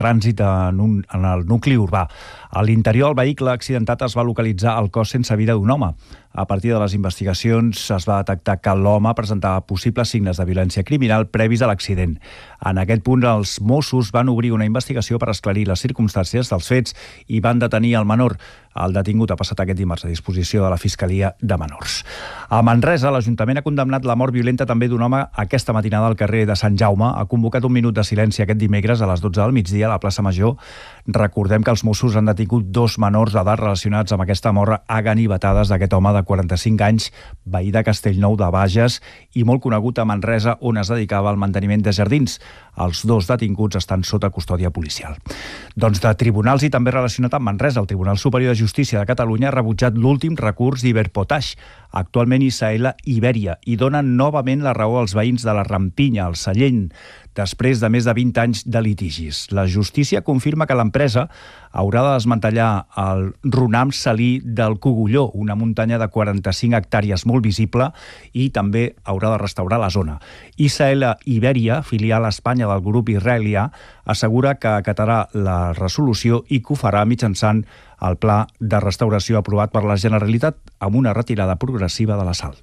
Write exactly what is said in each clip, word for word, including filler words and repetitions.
trànsit en, un, en el nucli urbà. A l'interior del vehicle accidentat es va localitzar el cos sense vida d'un home. A partir de les investigacions es va detectar que l'home presentava possibles signes de violència criminal previs a l'accident. En aquest punt, els Mossos van obrir una investigació per esclarir les circumstàncies dels fets i van detenir el menor. El detingut ha passat aquest dimarts a disposició de la Fiscalia de Menors. A Manresa, l'Ajuntament ha condemnat la mort violenta també d'un home aquesta matinada al carrer de Sant Jaume. Ha convocat un minut de silenci aquest dimecres a les dotze del migdia a la plaça Major. Recordem que els Mossos han detingut dos menors d'edat relacionats amb aquesta mort aganivetades d'aquest home de quaranta-cinc anys, veí de Castellnou de Bages i molt conegut a Manresa, on es dedicava al manteniment de jardins. Els dos detinguts estan sota custòdia policial. Doncs de tribunals i també relacionat amb Manresa, el Tribunal Superior de Justícia de Catalunya ha rebutjat l'últim recurs d'Iberpotash, actualment I S L Iberia, i dona novament la raó als veïns de la Rampinya, al Sallent, després de més de vint anys de litigis. La justícia confirma que l'empresa haurà de desmantellar el runam salí del Cogulló, una muntanya de quaranta-cinc hectàrees molt visible, i també haurà de restaurar la zona. I S L Iberia, filial a Espanya del grup israelià, assegura que acatarà la resolució i que ho farà mitjançant el pla de restauració aprovat per la Generalitat amb una retirada progressiva de la sal.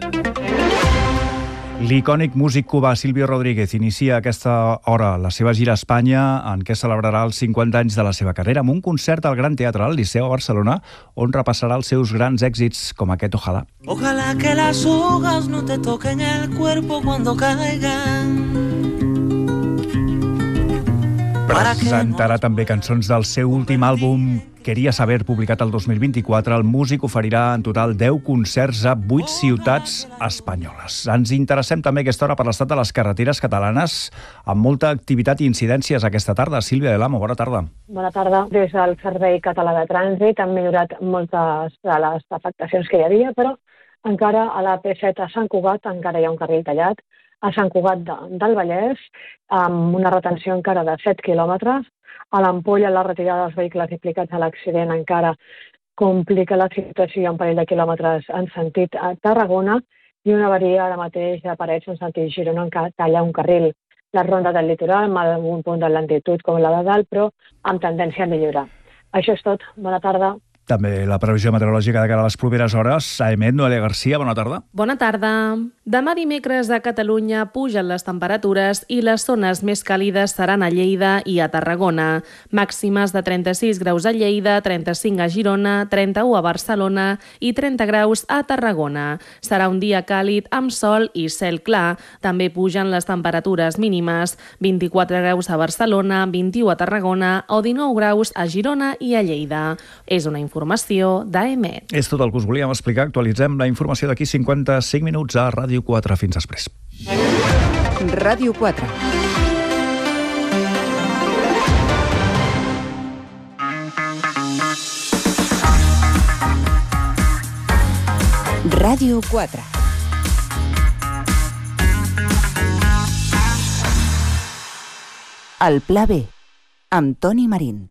L'icònic músic cubà Silvio Rodríguez inicia a aquesta hora la seva gira a Espanya, en què celebrarà els cinquanta anys de la seva carrera amb un concert al Gran Teatre al Liceu a Barcelona, on repassarà els seus grans èxits com aquest Ojalá. Ojalá que las hojas no te toquen el cuerpo cuando caigan. Presentarà també cançons del seu últim àlbum Quería Saber, publicat el dos mil vint-i-quatre. El músic oferirà en total deu concerts a vuit ciutats espanyoles. Ens interessem també aquesta hora per l'estat de les carreteres catalanes, amb molta activitat i incidències aquesta tarda. Sílvia de l'Amo, bona tarda. Bona tarda. Des del Servei Català de Trànsit han millorat moltes de les afectacions que hi havia, però encara a la P set a Sant Cugat encara hi ha un carril tallat, a Sant Cugat de, del Vallès, amb una retenció encara de set quilòmetres. A l'Ampolla, la retirada dels vehicles implicats a l'accident encara complica la situació, hi ha un parell de quilòmetres en sentit a Tarragona i una avaria ara mateix de Parets en sentit Girona en talla un carril. La ronda del litoral, amb algun punt de lentitud com la de dalt, però amb tendència a millorar. Això és tot. Bona tarda. També la previsió meteorològica de cara a les properes hores. A Emet, Noelia Garcia, bona tarda. Bona tarda. Demà dimecres a Catalunya pugen les temperatures i les zones més càlides seran a Lleida i a Tarragona. Màximes de trenta-sis graus a Lleida, trenta-cinc a Girona, trenta-u a Barcelona i trenta graus a Tarragona. Serà un dia càlid amb sol i cel clar. També pugen les temperatures mínimes, vint-i-quatre graus a Barcelona, vint-i-u a Tarragona o dinou graus a Girona i a Lleida. És una informació Informació d'A M E T. És tot el que us volíem explicar. Actualitzem la informació d'aquí cinquanta-cinc minuts a Ràdio quatre. Fins després. Ràdio quatre. Ràdio quatre. El Pla B, amb Toni Marín.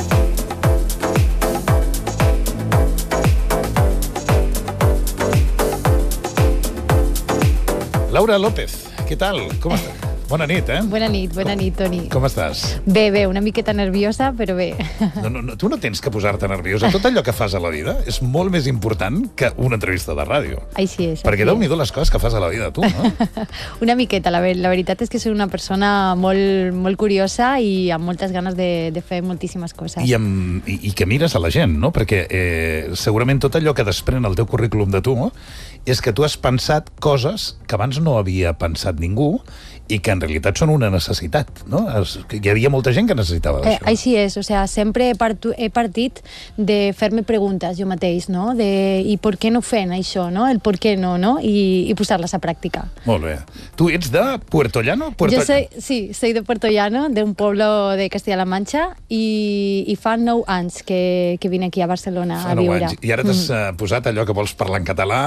Laura López, què tal? Com estàs? Bona nit, eh? Bona nit, bona nit, Toni. Com estàs? Bé, bé, una miqueta nerviosa, però bé. No, no, no, tu no tens que posar-te nerviosa. Tot allò que fas a la vida és molt més important que una entrevista de ràdio. Així és. Perquè déu-n'hi-do les coses que fas a la vida, tu, no? Una miqueta, la, ver la veritat és que soc una persona molt, molt curiosa i amb moltes ganes de, de fer moltíssimes coses. I, amb, i, I que mires a la gent, no? Perquè eh, segurament tot allò que desprèn el teu currículum de tu és que tu has pensat coses que abans no havia pensat ningú i que en realitat són una necessitat, no? Hi havia molta gent que necessitava d'això. Eh, així és, o sea, sempre he, partu, he partit de fer-me preguntes jo mateix, no? De, i per què no fem això, no? El per què no, no? I, i posar-les a pràctica. Molt bé. Tu ets de Puerto Llano? Puerto... Jo soy, sí, soy de Puerto Llano, d'un poble de Castilla-La Mancha, i, i fa nou anys que, que vine aquí a Barcelona fa a viure. Anys. I ara t'has mm. posat allò que vols parlar en català i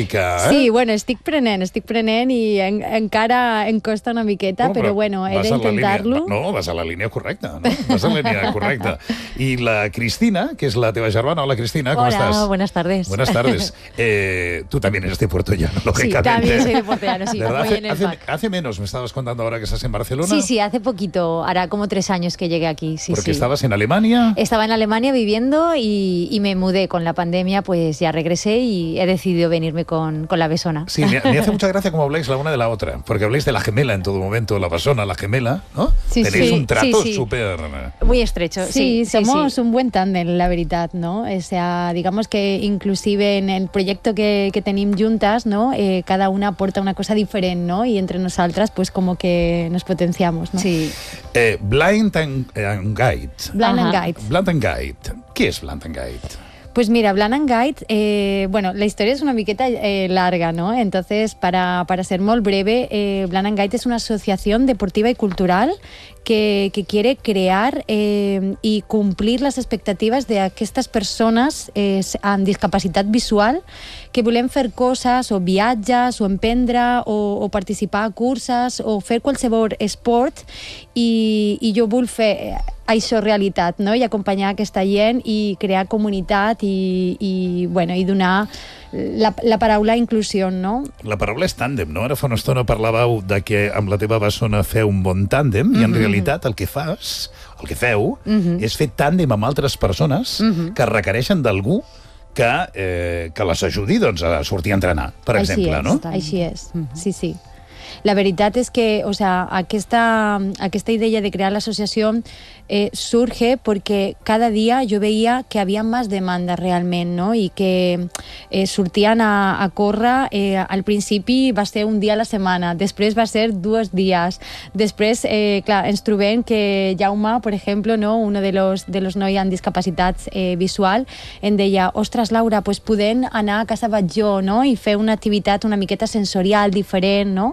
mica... Eh? Sí, bueno, estic prenent, estic prenent i en, encara em costa una miqueta, No, però, bueno, he vas a la d'intentar-lo. línia- No, vas a la línia correcta, no? Vas a la línia correcta. I la Cristina, que és la teva germana. Hola, Cristina, ¿cómo Hola, estás? buenas tardes. Buenas tardes. Eh, tú también eres de Puerto Llano, Sí, lógicamente. también soy de Puerto Llano, sí, ¿Verdad? voy Hace, en el hace- pack. hace menos, me estabas contando ahora que estás en Barcelona. Sí, sí, hace poquito, hará como tres años que llegué aquí, sí, Porque sí. estabas en Alemania. Estaba en Alemania viviendo y, y me mudé con la pandemia, pues ya regresé y he decidido venirme con, con la besona. Sí, me, me hace mucha gracia cómo habláis la una de la otra, porque habláis de la gemela en todo momento, la persona, la gemela, ¿no? Sí, Tenéis sí, un trato sí, sí. súper... Muy estrecho, Sí, sí, sí, somos sí. un buen tándem, la veritat, no? O sea, digamos que inclusive en el proyecto que, que tenim juntas, ¿no? Eh, cada una aporta una cosa diferente, ¿no? Y entre nosotras, pues como que nos potenciamos, ¿no? Sí. Eh, Blind and, and Guide. Blind and Ajá. Guide. Blind and Guide. Què és Blind and Guide? Pues mira, Blind and Guide, eh, bueno, la historia es una miqueta eh, larga, ¿no? Entonces, para, para ser muy breve, eh, Blind and Guide es una asociación deportiva y cultural que, que quiere crear eh, y cumplir les expectatives d'aquestes persones eh, amb discapacitat visual que volem fer coses o viatges o emprendre o, o participar a curses o fer qualsevol esport i, i jo vull fer això realitat, no? I acompanyar aquesta gent i crear comunitat i, i, bueno, i donar la, la paraula inclusió, no? La paraula és tàndem, no? Ara fa una estona parlàveu de que amb la teva bessona feu un bon tàndem, mm -hmm. i en realitat el que fas, el que feu, mm -hmm. és fer tàndem amb altres persones mm -hmm. que requereixen d'algú que, eh, que les ajudi doncs, a sortir a entrenar, per Així exemple, és, no? Així és, sí, sí. La veritat és que, o sea, aquesta, aquesta idea de crear l'associació eh, surge porque cada día yo veía que había más demanda realment, no? I que eh, sortien a, a córrer, eh, al principi va ser un dia a la setmana, després va ser dos dies, després, eh, clar, ens trobem que Jaume, per exemple, no? Uno de los, de los nois amb discapacitats eh, visual, em deia, ostres, Laura, pues podem anar a casa Batlló, no? I fer una activitat una miqueta sensorial, diferent, no?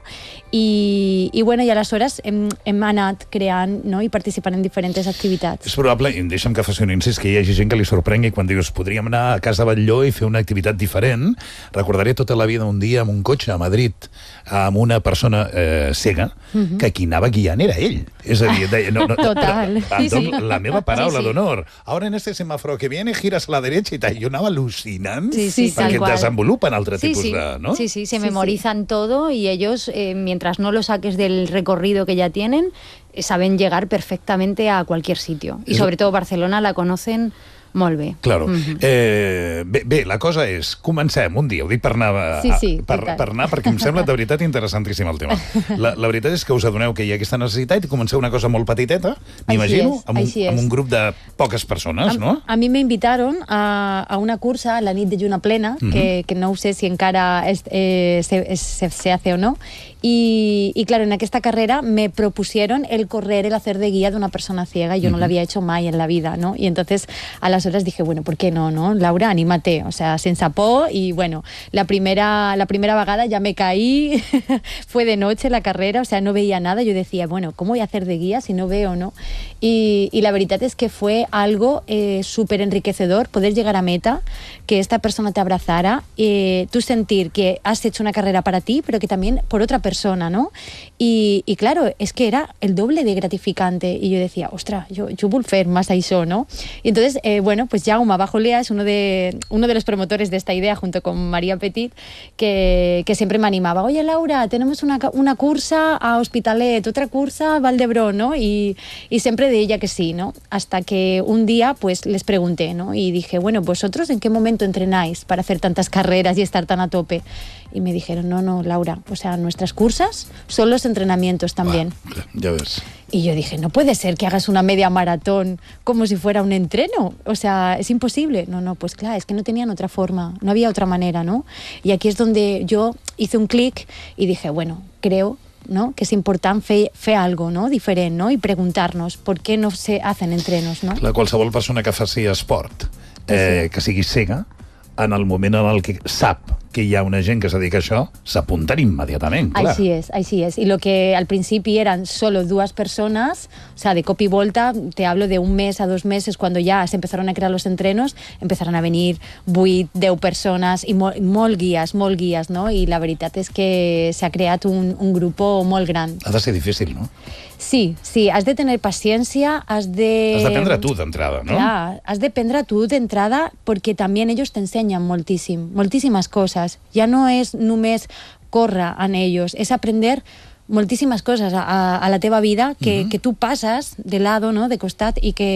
I, i, bueno, i aleshores hem, hem anat creant, no? I participant en diferents activitats. És probable, i deixa'm que faci un incís, que hi hagi gent que li sorprengui quan dius podríem anar a casa Batlló i fer una activitat diferent. Recordaré tota la vida un dia amb un cotxe a Madrid amb una persona eh, cega Mhm. que qui anava guiant era ell. És a dir, deia, no, no, Total. Em Sí, dono sí. la meva paraula Sí, sí. d'honor. Ahora en este semáforo que viene giras a la derecha i tal. Jo anava al·lucinant Sí, sí, tal perquè et cual. desenvolupen altre Sí, tipus sí. de... No? Sí, sí, se Sí, memorizan todo y ellos, eh, mientras no lo saques del recorrido que ya tienen, eh, saben llegar perfectamente a cualquier sitio. Y Es- sobre todo Barcelona la conocen molt bé. Claro. Mhm. eh, bé, bé, la cosa és, comencem un dia, ho dic per anar, a, Sí, sí, per, total. per anar perquè em sembla de veritat interessantíssim el tema. La, la veritat és que us adoneu que hi ha aquesta necessitat i comenceu una cosa molt petiteta, m'imagino, és, amb, un, així és. amb un grup de poques persones, A, no? a mi me invitaron a, a una cursa a la nit de lluna plena, Mhm. que, que no ho sé si encara es, eh, se, se, se hace o no, y, y claro, en aquesta carrera me propusieron el correr, el hacer de guía de una persona ciega, y yo no lo había hecho mai en la vida, ¿no? Y entonces a las horas dije, bueno, ¿por qué no, no? Laura, anímate, o sea, sense por, y bueno, la primera, la primera vagada ya me caí, fue de noche la carrera, o sea, no veía nada, yo decía, bueno, ¿cómo voy a hacer de guía si no veo, no? Y, y la verdad es que fue algo eh, súper enriquecedor poder llegar a meta, que esta persona te abrazara, eh, tú sentir que has hecho una carrera para ti, pero que también por otra persona, ¿no? Y, y claro, es que era el doble de gratificante, y yo decía, ostras, yo, yo vull fer más això, ¿no? Y entonces, eh, bueno, pues Jaume Bajolea es uno de, uno de los promotores de esta idea, junto con María Petit, que, que siempre me animaba, oye Laura, tenemos una, ca- una cursa a Hospitalet, otra cursa a Valdebrón, ¿no? Y, y siempre de ella que sí, ¿no? Hasta que un día, pues, les pregunté, ¿no? Y dije, bueno, ¿vosotros en qué momento entrenáis para hacer tantas carreras y estar tan a tope? Y me dijeron, no, no, Laura, o sea, nuestras cursas son los entrenamientos también. Va, ja ves. Y yo dije, no puede ser que hagas una media maratón como si fuera un entreno. O sea, es imposible. No, no, pues claro, es que no tenían otra forma, no había otra manera, ¿no? Y aquí es donde yo hice un clic y dije, bueno, creo, ¿no?, que és important fer, fer algo, no?, diferent, no?, i preguntar-nos per què no se hacen entrenos, no? La qualsevol persona que faci esport, eh, que sigui cega, en el moment en el que sap que hi ha una gent que se dedica a això, s'apunten immediatament, clar. Així és, així és. Y lo que al principio eran solo dos personas, o sea, de cop i volta, te hablo de un mes a dos meses, cuando ya se empezaron a crear los entrenos, empezaron a venir vuit, deu persones, i molt, molt guies, molt guies, no? I la veritat és que s'ha creat un, un grup molt gran. Ha de ser difícil, no? Sí, sí, has de tener paciència, has de... Has d'aprendre tu d'entrada, no? Clar, has d'aprendre tu d'entrada perquè també ells t'ensenyen moltíssim, moltíssimes coses. Ja no és només córrer en ells, és aprender moltíssimes coses a, a, a la teva vida que, uh-huh. que tu passes de lado, no?, de costat, i que